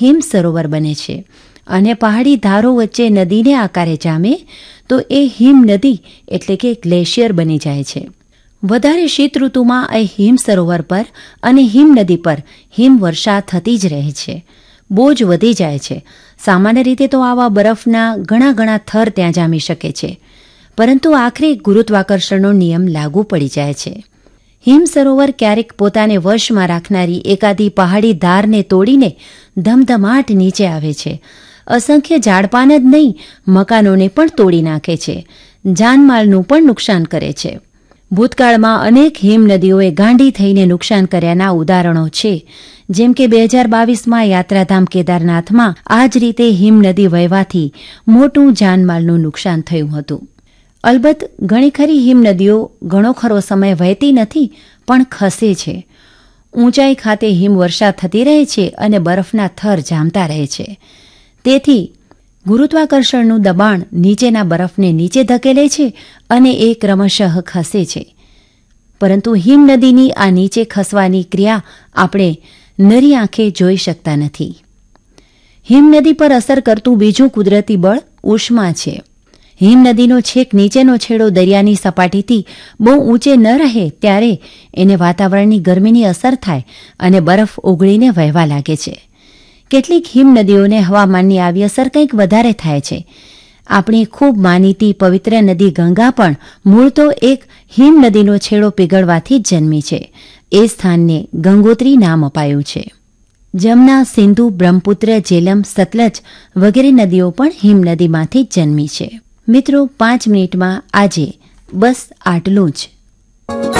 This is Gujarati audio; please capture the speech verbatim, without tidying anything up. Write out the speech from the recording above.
હિમ સરોવર બને છે અને પહાડી ધારો વચ્ચે નદીને આકારે જામે તો એ હિમ નદી એટલે કે ગ્લેશિયર બની જાય છે. વધારે શીત ઋતુમાં એ હિમ સરોવર પર અને હિમ નદી પર હિમવર્ષા થતી જ રહે છે. બોજ વધી જાય છે. સામાન્ય રીતે તો આવા બરફના ઘણા ઘણા થર ત્યાં જામી શકે છે, પરંતુ આખરે ગુરુત્વાકર્ષણનો નિયમ લાગુ પડી જાય છે. હિમ સરોવર ક્યારેક પોતાને વશમાં રાખનારી એકાદી પહાડી ધારને તોડીને ધમધમાટ નીચે આવે છે. અસંખ્ય ઝાડપાન જ નહીં, મકાનોને પણ તોડી નાખે છે, જાનમાલનું પણ નુકસાન કરે છે. ભૂતકાળમાં અનેક હિમ નદીઓએ ગાંડી થઈને નુકસાન કર્યાના ઉદાહરણો છે. જેમ કે બે હજાર બાવીસમાં યાત્રાધામ કેદારનાથમાં આ જ રીતે હિમ નદી વહેવાથી મોટું જાનમાલનું નુકસાન થયું હતું. અલબત્ત ઘણી ખરી હિમ નદીઓ ઘણો ખરો સમય વહેતી નથી, પણ ખસે છે. ઊંચાઈ ખાતે હિમવર્ષા થતી રહે છે અને બરફના થર જામતા રહે છે. તેથી ગુરુત્વાકર્ષણનું દબાણ નીચેના બરફને નીચે ધકેલે છે અને એ ક્રમશઃ ખસે છે. પરંતુ હિમ નદીની આ નીચે ખસવાની ક્રિયા આપણે નરી આંખે જોઈ શકતા નથી. હિમ નદી પર અસર કરતું બીજું કુદરતી બળ ઉષ્મા છે. હિમ નદીનો છેક નીચેનો છેડો દરિયાની સપાટીથી બહુ ઊંચે ન રહે ત્યારે એને વાતાવરણની ગરમીની અસર થાય અને બરફ ઓગળીને વહેવા લાગે છે. કેટલીક હિમ નદીઓને હવામાનની આવી અસર કંઈક વધારે થાય છે. આપણી ખૂબ માનીતી પવિત્ર નદી ગંગા પણ મૂળ તો એક હિમ નદીનો છેડો પીગળવાથી જ જન્મી છે. એ સ્થાનને ગંગોત્રી નામ અપાયું છે. જમના, સિંધુ, બ્રહ્મપુત્ર, જેલમ, સતલજ વગેરે નદીઓ પણ હિમ નદીમાંથી જ જન્મી છે. મિત્રો, પાંચ મિનિટમાં આજે બસ આટલું જ.